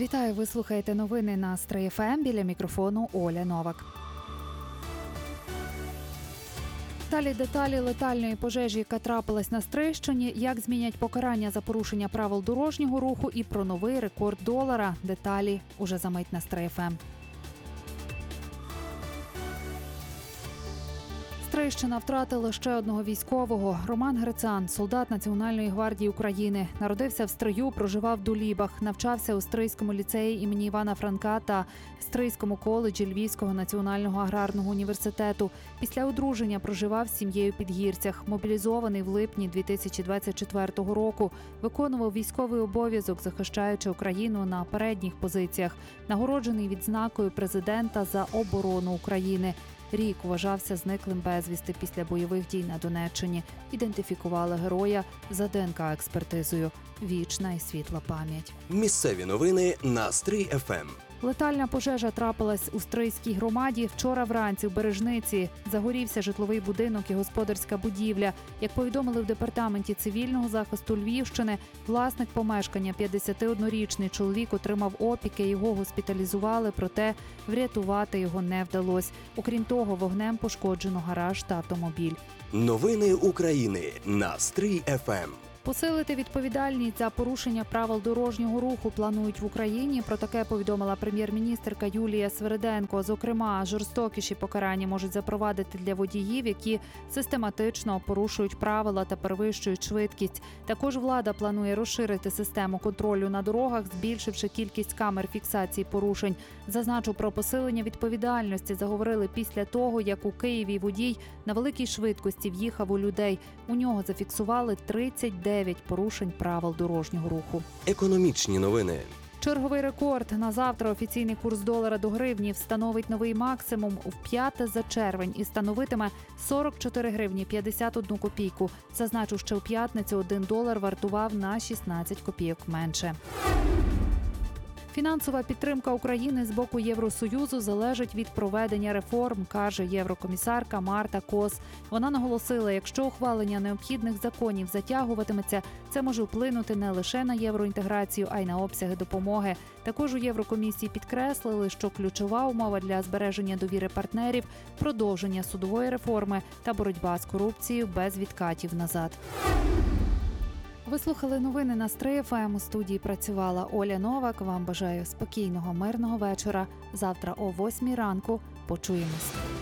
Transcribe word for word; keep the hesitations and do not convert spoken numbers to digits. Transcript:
Вітаю, ви слухаєте новини на Стрий еф ем, біля мікрофону Оля Новак. Далі деталі летальної пожежі, яка трапилась на Стрийщині, як змінять покарання за порушення правил дорожнього руху і про новий рекорд долара. Деталі уже за мить на Стрий еф ем. Стрийщина втратила ще одного військового. Роман Грицан, солдат Національної гвардії України. Народився в Стрию, проживав в Дулібах. Навчався у Стрийському ліцеї імені Івана Франка та Стрийському коледжі Львівського національного аграрного університету. Після одруження проживав з сім'єю в Підгірцях. Мобілізований в липні дві тисячі двадцять четвертого року. Виконував військовий обов'язок, захищаючи Україну на передніх позиціях. Нагороджений відзнакою президента за оборону України. Рік вважався зниклим безвісти після бойових дій на Донеччині. Ідентифікували героя за де ен ка-експертизою. Вічна і світла пам'ять. Місцеві новини на Стрий еф ем. Летальна пожежа трапилась у Стрийській громаді. Вчора вранці в Бережниці загорівся житловий будинок і господарська будівля. Як повідомили в департаменті цивільного захисту Львівщини, власник помешкання, п'ятдесятиоднорічний чоловік, отримав опіки, його госпіталізували, проте врятувати його не вдалося. Окрім того, вогнем пошкоджено гараж та автомобіль. Новини України на Стрий еф ем. Посилити відповідальність за порушення правил дорожнього руху планують в Україні. Про таке повідомила прем'єр-міністерка Юлія Свериденко. Зокрема, жорстокіші покарання можуть запровадити для водіїв, які систематично порушують правила та перевищують швидкість. Також влада планує розширити систему контролю на дорогах, збільшивши кількість камер фіксації порушень. Зазначу, про посилення відповідальності заговорили після того, як у Києві водій на великій швидкості в'їхав у людей. У нього зафіксували тридцять дев'ять порушень правил дорожнього руху. Економічні новини. Черговий рекорд. На завтра офіційний курс долара до гривні встановить новий максимум в п'яте за червень і становитиме сорок чотири гривні п'ятдесят одну копійку. Зазначу, що у п'ятницю один долар вартував на шістнадцять копійок менше. Фінансова підтримка України з боку Євросоюзу залежить від проведення реформ, каже єврокомісарка Марта Кос. Вона наголосила, якщо ухвалення необхідних законів затягуватиметься, це може вплинути не лише на євроінтеграцію, а й на обсяги допомоги. Також у Єврокомісії підкреслили, що ключова умова для збереження довіри партнерів – продовження судової реформи та боротьба з корупцією без відкатів назад. Ви слухали новини на Стрий еф ем. У студії працювала Оля Новак. Вам бажаю спокійного, мирного вечора. Завтра о восьмій ранку почуємось.